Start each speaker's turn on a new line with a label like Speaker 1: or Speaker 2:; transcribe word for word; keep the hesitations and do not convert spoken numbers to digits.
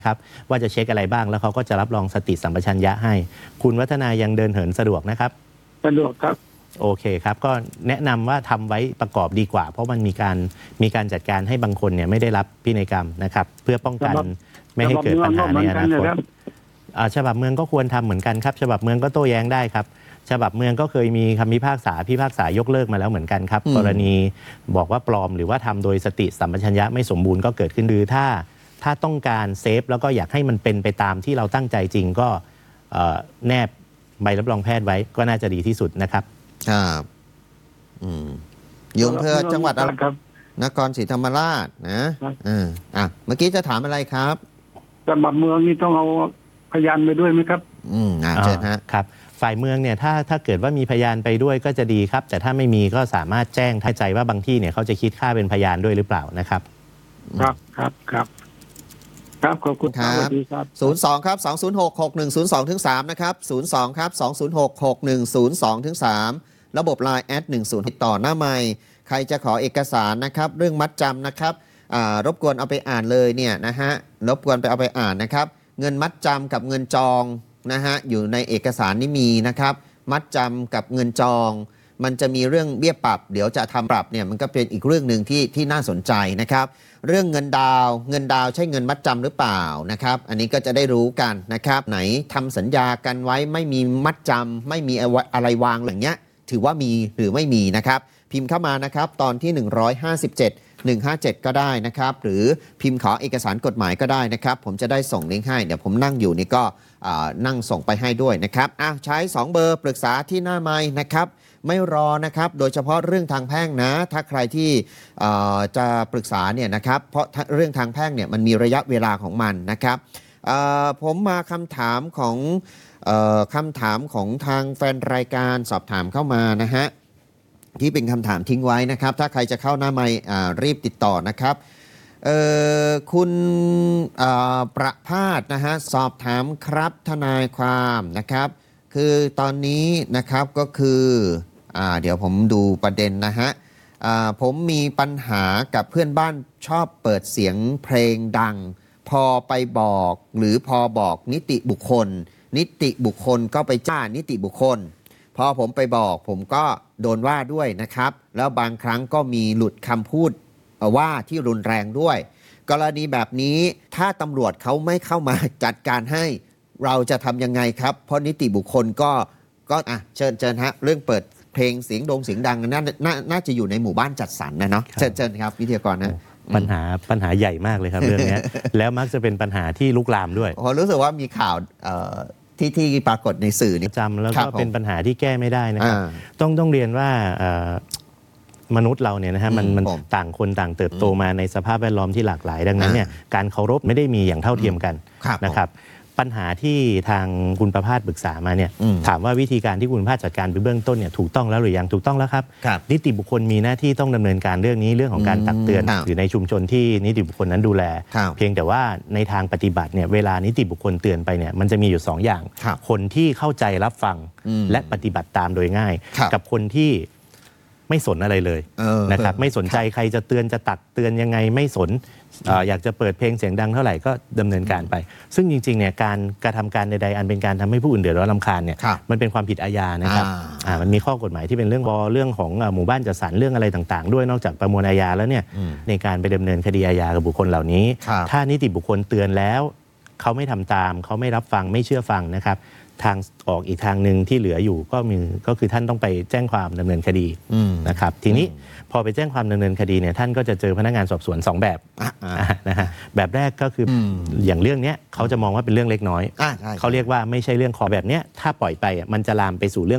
Speaker 1: ครับว่าจะเช็คอะไรบ้างแล้วเขาก็จะรับรองสติสัมปชัญญะให้คุณวัฒนายังเดินเหินสะดวกนะครับ
Speaker 2: สะดวกครับ
Speaker 1: โอเคครับก็แนะนำว่าทำไว้ประกอบดีกว่าเพราะมันมีการมีการจัดการให้บางคนเนี่ยไม่ได้รับพินัยกรรมนะครับเพื่อป้องกันไม่ให้เกิดปัญหาในอนาคตฉบับเมืองก็ควรทำเหมือนกันครับฉบับเมืองก็โต้แย้งได้ครับฉบับเมืองก็เคยมีคำพิพากษาพิพากษายกเลิกมาแล้วเหมือนกันครับกรณีบอกว่าปลอมหรือว่าทำโดยสติสัมปชัญญะไม่สมบูรณ์ก็เกิดขึ้นหรือถ้าถ้าต้องการเซฟแล้วก็อยากให้มันเป็นไปตามที่เราตั้งใจจริงก็แนบใบรับรองแพทย์ไว้ก็น่าจะดีที่สุดนะครับ
Speaker 3: ครับอืมอยู่อำเภอจังหวัดอะไรครับนครศรีธรรมราชนะอ่าอ่ะเมื่อกี้จะถามอะไรครับ
Speaker 2: ฉบับเมืองนี่ต้องเอาพยานไปด้วยไหมครับ
Speaker 3: อืมอ่าเชิญฮะ
Speaker 1: ครับฝ่ายเมืองเนี่ยถ้าถ้าเกิดว่ามีพยานไปด้วยก็จะดีครับแต่ถ้าไม่มีก็สามารถแจ้งให้ใจว่าบางที่เนี่ยเขาจะคิดค่าเป็นพยานด้วยหรือเปล่านะครับ
Speaker 2: ครับครับครับครับขอบคุณ
Speaker 3: ครับศูนย์สองครับสองศูนย์หกหกหนึ่งศูนย์สองถึงสามนะครับศูนย์สองครับสองศูนย์หกหกหนึ่งศูนย์สองถึงสามระบบไลน์แอดหนึ่งศูนย์ติดต่อหน้าไมค์ใครจะขอเอกสารนะครับเรื่องมัดจำนะครับอ่ารบกวนเอาไปอ่านเลยเนี่ยนะฮะรบกวนไปเอาไปอ่านนะครับเงินมัดจำกับเงินจองนะฮะอยู่ในเอกสารนี่มีนะครับมัดจำกับเงินจองมันจะมีเรื่องเบี้ยปรับเดี๋ยวจะทำปรับเนี่ยมันก็เป็นอีกเรื่องหนึ่งที่ที่น่าสนใจนะครับเรื่องเงินดาวเงินดาวใช่เงินมัดจำหรือเปล่านะครับอันนี้ก็จะได้รู้กันนะครับไหนทำสัญญากันไว้ไม่มีมัดจำไม่มีอะไรวางอย่างเงี้ยถือว่ามีหรือไม่มีนะครับพิมพ์เข้ามานะครับตอนที่หนึ่งร้อยห้าสิบเจ็ด หนึ่งห้าเจ็ดก็ได้นะครับหรือพิมพ์ขอเอกสารกฎหมายก็ได้นะครับผมจะได้ส่งลิงก์ให้เดี๋ยวผมนั่งอยู่นี่ก็นั่งส่งไปให้ด้วยนะครับอ้าวใช้สองเบอร์ปรึกษาที่หน้าไมค์นะครับไม่รอนะครับโดยเฉพาะเรื่องทางแพ่งนะถ้าใครที่จะปรึกษาเนี่ยนะครับเพราะเรื่องทางแพ่งเนี่ยมันมีระยะเวลาของมันนะครับผมมาคำถามของคำถามของทางแฟนรายการสอบถามเข้ามานะฮะที่เป็นคำถามทิ้งไว้นะครับถ้าใครจะเข้าหน้าไมค์รีบติดต่อนะครับคุณประภาสนะฮะสอบถามครับทนายความนะครับคือตอนนี้นะครับก็คืออ่าเดี๋ยวผมดูประเด็นนะฮะอ่าผมมีปัญหากับเพื่อนบ้านชอบเปิดเสียงเพลงดังพอไปบอกหรือพอบอกนิติบุคคลนิติบุคคลก็ไปจ้านิติบุคคลพอผมไปบอกผมก็โดนว่าด้วยนะครับแล้วบางครั้งก็มีหลุดคำพูดว่าที่รุนแรงด้วยกรณีแบบนี้ถ้าตำรวจเขาไม่เข้ามาจัดการให้เราจะทำยังไงครับเพราะนิติบุคคลก็ก็อ่ะเชิญเชิญฮะเรื่องเปิดเพลงเสียงดงเสียงดังน่าน่าน่าจะอยู่ในหมู่บ้านจัดสรรนะเนาะเชิญเชิญครับวิทยากรนะ
Speaker 1: ปัญหาปัญหาใหญ่มากเลยครับเรื่องนี้ แล้วมักจะเป็นปัญหาที่ลุกลามด้วย
Speaker 3: ผมรู้สึกว่ามีข่าวที่ที่ปรากฏในสื่อนี่
Speaker 1: จำแล้วก็เป็นปัญหาที่แก้ไม่ได้นะครับต้องต้องเรียนว่ามนุษย์เราเนี่ยนะฮะมันมันต่างคนต่างเติบโตมาในสภาพแวดล้อมที่หลากหลายดังนั้นเนี่ยการเคารพไม่ได้มีอย่างเท่าเทียมกันนะครับปัญหาที่ทางคุณประภาสปรึกษามาเนี่ยถามว่าวิธีการที่คุณประภาสจัดการไปเบื้องต้นเนี่ยถูกต้องแล้วหรือยังถูกต้องแล้วครับนิติบุคคลมีหน้าที่ต้องดำเนินการเรื่องนี้เรื่องของการตักเตือนอยู่ในชุมชนที่นิติบุคคลนั้นดูแลเพียงแต่ว่าในทางปฏิบัติเนี่ยเวลานิติบุคคลเตือนไปเนี่ยมันจะมีอยู่สองอย่างคนที่เข้าใจรับฟังและปฏิบัติตามโดยง่ายกับคนที่ไม่สนอะไรเลยนะครับไม่สนใจใครจะเตือนจะตักเตือนยังไงไม่สน อ, อยากจะเปิดเพลงเสียงดังเท่าไหร่ก็ดำเนินการไปซึ่งจริงๆเนี่ยการกระทำการใดๆอันเป็นการทำให้ผู้อื่นเดือดร้อนรำคาญเนี่ยมันเป็นความผิดอาญานะครับมันมีข้อกฎหมายที่เป็นเรื่องเรื่องของหมู่บ้านจัดสรรเรื่องอะไรต่างๆด้วยนอกจากประมวลอาญาแล้วเนี่ยในการไปดำเนินคดีอาญากับบุคคลเหล่านี้ถ้านิติบุคคลเตือนแล้วเขาไม่ทำตามเขาไม่รับฟังไม่เชื่อฟังนะครับทางออกอีกทางหนึ่งที่เหลืออยู่ก็มีก็คือท่านต้องไปแจ้งความดำเนินคดีนะครับทีนี้พอไปแจ้งความดำเนินคดีเนี่ยท่านก็จะเจอพนักงานสอบสวนสองแบบนะฮะแบบแรกก็คืออย่างเรื่องนี้เขาจะมองว่าเป็นเรื่องเล็กน้อยเขาเรียกว่าไม่ใช่เรื่องขอแบบนี้ถ้าปล่อยไปมันจะลามไปสู่เรื่อง